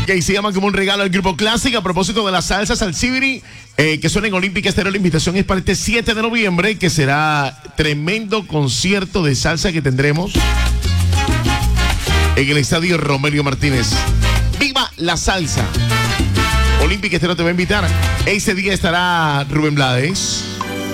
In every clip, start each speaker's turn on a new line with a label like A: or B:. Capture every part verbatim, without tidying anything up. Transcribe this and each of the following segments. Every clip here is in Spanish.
A: Que se llama como un regalo al Grupo Clásico. A propósito de la salsa Salsibiri, eh, que suena en Olímpica Estéreo. La invitación es para este siete de noviembre, que será tremendo concierto de salsa que tendremos en el estadio Romelio Martínez. ¡Viva la salsa! Olímpica Estéreo te va a invitar. Ese día estará Rubén Blades.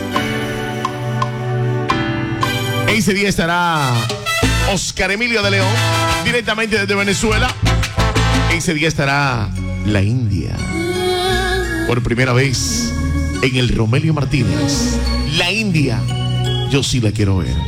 A: Ese día estará Oscar Emilio de León, directamente desde Venezuela. Ese día estará la India. Por primera vez en el Romelio Martínez. La India. Yo sí la quiero ver.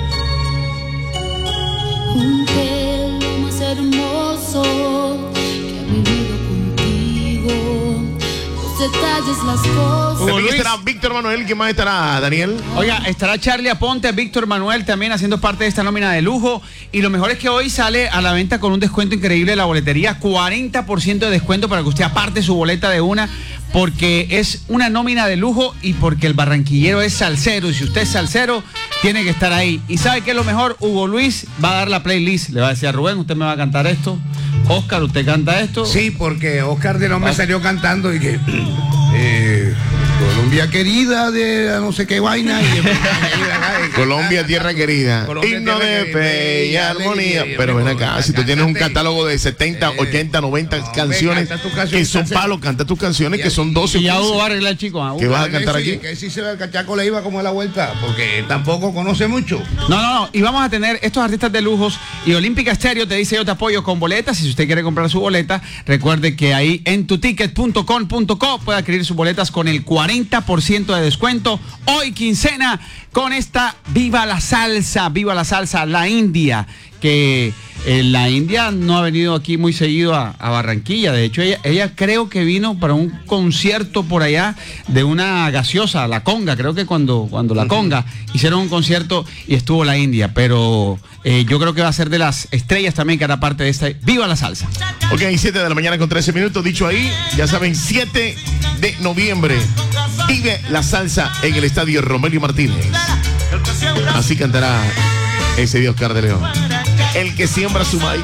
B: Junté lo más hermoso que ha vivido contigo. Los detalles, las cosas.
A: También estará Víctor Manuel. ¿Quién más estará, Daniel?
C: Oiga, estará Charlie Aponte, Víctor Manuel también haciendo parte de esta nómina de lujo. Y lo mejor es que hoy sale a la venta con un descuento increíble de la boletería. cuarenta por ciento de descuento para que usted aparte su boleta de una. Porque es una nómina de lujo y porque el barranquillero es salsero. Y si usted es salsero, tiene que estar ahí. ¿Y sabe qué es lo mejor? Hugo Luis va a dar la playlist. Le va a decir a Rubén, usted me va a cantar esto. Oscar, ¿usted canta esto?
D: Sí, porque Oscar de no me salió cantando y que... Eh, Colombia querida de no sé qué vaina. Y,
A: Colombia, tierra querida.
D: Colombia,
A: Himno
D: tierra
A: de
D: que-
A: fe y armonía. Pero ven acá, si tú tienes un catálogo de setenta, ochenta, noventa
D: no,
A: canciones
D: canta tus canciones,
A: que son
D: canta-
A: palos, canta tus canciones que son doce.
C: Y ya
A: quince.
C: Hugo va a arreglar, chicos. ¿Ah?
A: ¿Qué vas a cantar
D: Sí,
A: aquí?
D: Que si se ve el cachaco le iba como a la vuelta, porque tampoco conoce mucho.
C: No, no, no. Y vamos a tener estos artistas de lujos. Y Olímpica Estéreo te dice yo te apoyo con boletas. Y si usted quiere comprar su boleta, recuerde que ahí en tu ticket punto com punto co puede adquirir sus boletas con el cuarenta por ciento de descuento. Hoy quincena con esta Viva la Salsa, Viva la Salsa, la India. Que eh, la India no ha venido aquí muy seguido a, a Barranquilla. De hecho, ella, ella creo que vino para un concierto por allá de una gaseosa, la Conga. Creo que cuando, cuando la Conga hicieron un concierto y estuvo la India. Pero eh, yo creo que va a ser de las estrellas también que hará parte de esta Viva la Salsa.
A: Ok, siete de la mañana con trece minutos. Dicho ahí, ya saben, siete de noviembre. Vive la salsa en el estadio Romelio Martínez. Así cantará ese día Oscar de León. El que siembra su maíz.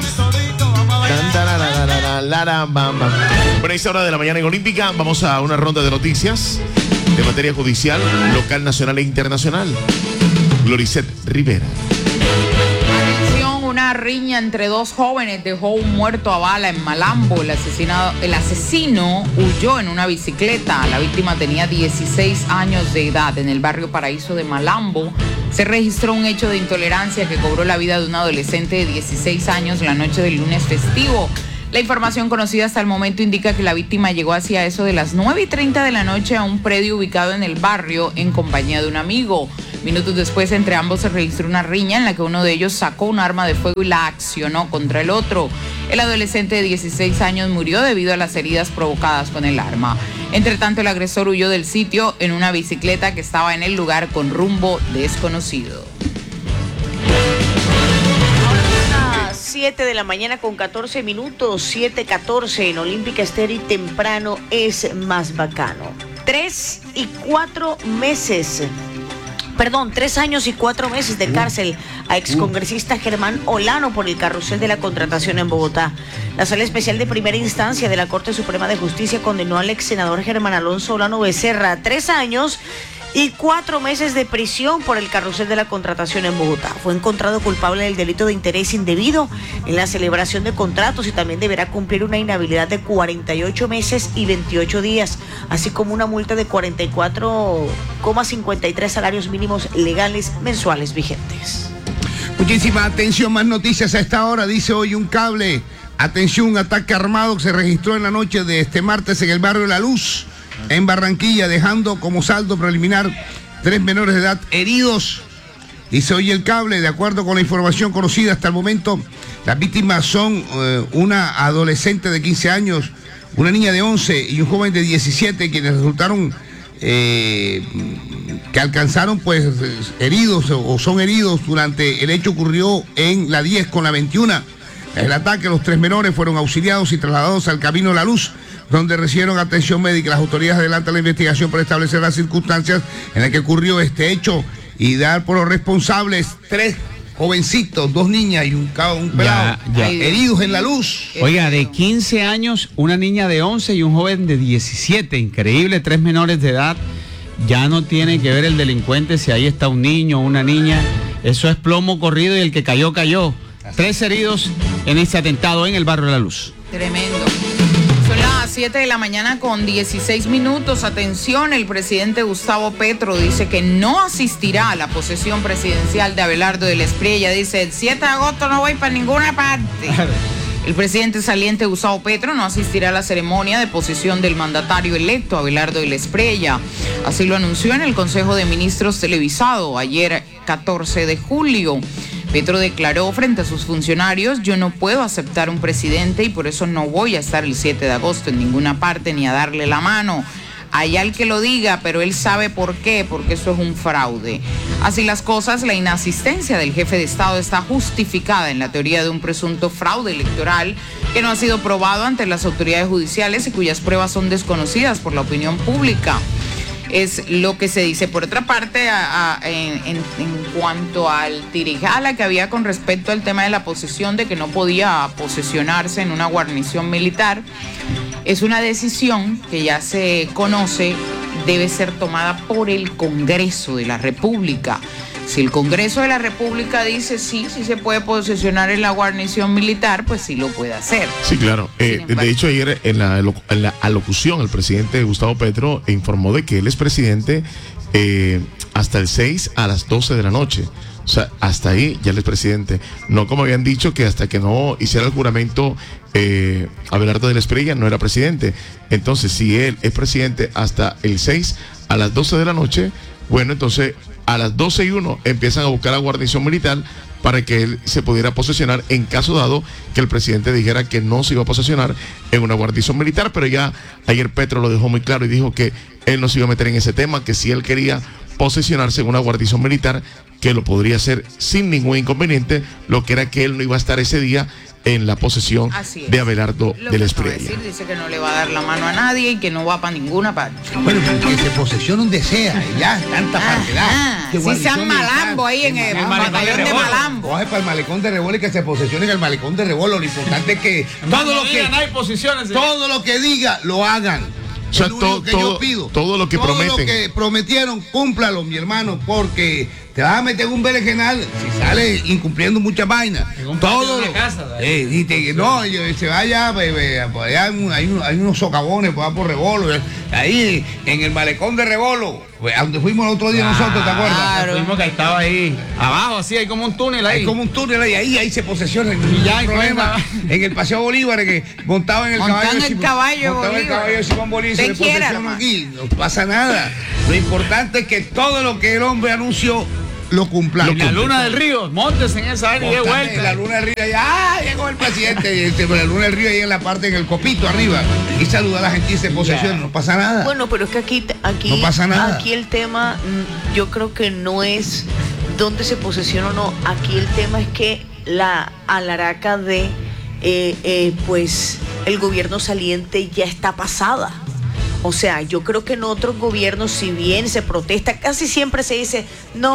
A: Por esa hora de la mañana en Olímpica, vamos a una ronda de noticias de materia judicial, local, nacional e internacional. Gloricet Rivera.
E: Atención, una riña entre dos jóvenes dejó un muerto a bala en Malambo. El asesinado, el asesino huyó en una bicicleta. La víctima tenía dieciséis años de edad. En el barrio Paraíso de Malambo se registró un hecho de intolerancia que cobró la vida de un adolescente de dieciséis años la noche del lunes festivo. La información conocida hasta el momento indica que la víctima llegó hacia eso de las nueve y treinta de la noche a un predio ubicado en el barrio en compañía de un amigo. Minutos después, entre ambos se registró una riña en la que uno de ellos sacó un arma de fuego y la accionó contra el otro. El adolescente de dieciséis años murió debido a las heridas provocadas con el arma. Entre tanto, el agresor huyó del sitio en una bicicleta que estaba en el lugar con rumbo desconocido.
F: siete de la mañana con catorce minutos, siete catorce en Olímpica Estéreo y temprano es más bacano. Tres y cuatro meses, perdón, tres años y cuatro meses de cárcel a excongresista Germán Olano por el carrusel de la contratación en Bogotá. La Sala Especial de Primera Instancia de la Corte Suprema de Justicia condenó al ex senador Germán Alonso Olano Becerra a tres años y cuatro meses de prisión por el carrusel de la contratación en Bogotá. Fue encontrado culpable del delito de interés indebido en la celebración de contratos y también deberá cumplir una inhabilidad de cuarenta y ocho meses y veintiocho días, así como una multa de cuarenta y cuatro coma cincuenta y tres salarios mínimos legales mensuales vigentes.
D: Muchísima atención, más noticias a esta hora. Dice hoy un cable. Atención, un ataque armado que se registró en la noche de este martes en el barrio La Luz, en Barranquilla, dejando como saldo preliminar tres menores de edad heridos. Dice hoy el cable, de acuerdo con la información conocida hasta el momento, las víctimas son eh, una adolescente de quince años, una niña de once y un joven de diecisiete, quienes resultaron eh, que alcanzaron pues heridos o son heridos durante el hecho. Ocurrió en la diez con la veintiuno. El ataque, los tres menores fueron auxiliados y trasladados al Camino La Luz, donde recibieron atención médica. Las autoridades adelantan la investigación para establecer las circunstancias en las que ocurrió este hecho y dar por los responsables tres jovencitos, dos niñas y un, ca- un pelado,
C: ya.
E: Ay,
D: heridos en la luz.
C: Oiga, de quince años, una niña de once y un joven de diecisiete. Increíble, tres menores de edad. Ya no tiene que ver el delincuente si ahí está un niño o una niña. Eso es plomo corrido y el que cayó, cayó. Tres heridos en este atentado en el barrio de La Luz.
E: Tremendo. Son las siete de la mañana con dieciséis minutos. Atención, el presidente Gustavo Petro dice que no asistirá a la posesión presidencial de Abelardo del Espriella. Dice, el siete de agosto no voy para ninguna parte. El presidente saliente Gustavo Petro no asistirá a la ceremonia de posesión del mandatario electo Abelardo del Espriella. Así lo anunció en el Consejo de Ministros televisado ayer catorce de julio. Petro declaró frente a sus funcionarios, yo no puedo aceptar un presidente y por eso no voy a estar el siete de agosto en ninguna parte ni a darle la mano. Hay al que lo diga, pero él sabe por qué, porque eso es un fraude. Así las cosas, la inasistencia del jefe de Estado está justificada en la teoría de un presunto fraude electoral que no ha sido probado ante las autoridades judiciales y cuyas pruebas son desconocidas por la opinión pública. Es lo que se dice. Por otra parte, a, a, en, en, en cuanto al tirijala que había con respecto al tema de la posesión, de que no podía posesionarse en una guarnición militar, es una decisión que ya se conoce, debe ser tomada por el Congreso de la República. Si el Congreso de la República dice sí, sí se puede posesionar en la guarnición militar, pues sí lo puede hacer.
A: Sí, claro. Eh, de hecho, ayer en la, en la alocución, el presidente Gustavo Petro informó de que él es presidente eh, hasta el seis a las doce de la noche. O sea, hasta ahí ya él es presidente. No como habían dicho que hasta que no hiciera el juramento eh, Abelardo del Espriella no era presidente. Entonces, si él es presidente hasta el seis a las doce de la noche, bueno, entonces a las doce y uno empiezan a buscar a guarnición militar para que él se pudiera posesionar en caso dado que el presidente dijera que no se iba a posesionar en una guarnición militar. Pero ya ayer Petro lo dejó muy claro y dijo que él no se iba a meter en ese tema, que si él quería posesionarse en una guarnición militar, que lo podría hacer sin ningún inconveniente, lo que era que él no iba a estar ese día en la posesión de Abelardo del Espriella.
E: Dice que no le va a dar la mano a nadie y que no va para ninguna parte.
D: Bueno, pero que se posesione donde sea, y ya, tanta parte.
E: Ah, si sean Malambo ahí en el, el batallón de Malambo.
D: Coge para el malecón de Rebolo y que se posesione en el malecón de Rebolo. Lo importante es que todo lo que,
C: hay posiciones,
D: todo lo que diga, lo hagan.
A: O sea,
D: Es lo único que
A: todo-
D: yo pido.
A: todo lo que
D: Todo
A: prometen.
D: lo que prometieron, cúmplalo, mi hermano, porque te vas a meter en un berenjenal si sales incumpliendo muchas vainas.
C: En un patio
D: Todo
C: de una
D: lo-
C: casa, ¿verdad?
D: Eh, y te- no, yo- se vaya, pues, pues, por allá hay, un- hay un- hay unos socavones por allá por Rebolo, eh, ahí en el malecón de Rebolo, pues, a donde fuimos el otro día nosotros, ¿te acuerdas?
E: Claro.
C: Fuimos que estaba ahí abajo, así hay como un túnel ahí.
D: Hay como un túnel ahí, ahí, ahí se posesiona.
C: Y ya,
D: el
C: y
D: problema.
C: cuenta.
D: En el Paseo Bolívar, que montaba en el
E: Montaban
D: caballo. de
E: el
D: Simón-
E: caballo
D: montaba el
E: Bolívar.
D: caballo de Simón Bolívar.
E: Te
D: Se le
E: quiera,
D: posesiona
E: hermano.
D: aquí, no pasa nada. Lo importante es que todo lo que el hombre anunció lo cumpla.
C: Y la luna del río, montes en esa área y de
D: Montate
C: vuelta.
D: en la luna del río, allá, ¡ah! Llegó el presidente. y este, la luna del río ahí en la parte, en el copito arriba. Y saluda a la gente y se posesiona. No pasa nada.
F: Bueno, pero es que aquí, aquí,
D: No pasa nada.
F: aquí el tema, mm, yo creo que no es dónde se posesiona o no. Aquí el tema es que la alaraca de, eh, eh, pues, el gobierno saliente ya está pasada. O sea, yo creo que en otros gobiernos, si bien se protesta, casi siempre se dice, no.